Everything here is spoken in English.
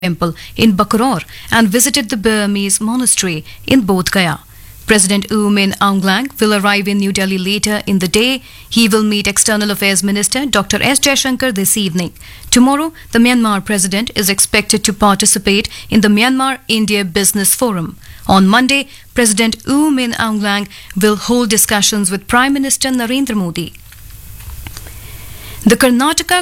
temple in Bakuror and visited the Burmese monastery in Bodh Gaya. President U Min Aung Hlaing will arrive in New Delhi later in the day. He will meet External Affairs Minister Dr. S. Jaishankar this evening. Tomorrow, the Myanmar President is expected to participate in the Myanmar-India Business Forum. On Monday, President U Min Aung Hlaing will hold discussions with Prime Minister Narendra Modi. The Karnataka